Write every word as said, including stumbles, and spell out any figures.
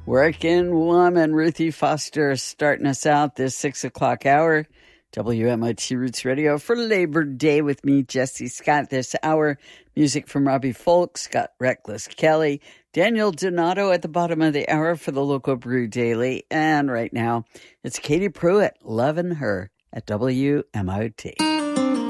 Working woman, Ruthie Foster, starting us out this six o'clock hour. W M O T Roots Radio for Labor Day with me, Jesse Scott. This hour, music from Robbie Folk, Scott Reckless Kelly, Daniel Donato at the bottom of the hour for the Local Brew Daily. And right now, it's Katie Pruitt, Lovin' Her at W M O T.